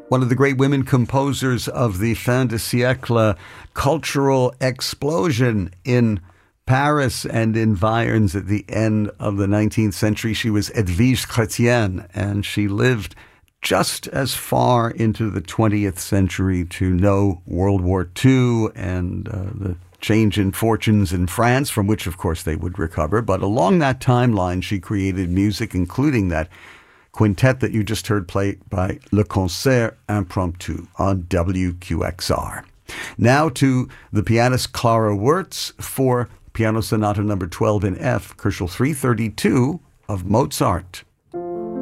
one of the great women composers of the fin de siècle cultural explosion in Paris and environs at the end of the 19th century. She was Edwige Chrétien, and she lived just as far into the 20th century to know World War II and the change in fortunes in France, from which, of course, they would recover. But along that timeline, she created music, including that quintet that you just heard played by Le Concert Impromptu on WQXR. Now to the pianist Clara Wurtz for Piano Sonata No. 12 in F, Kochel 332 of Mozart.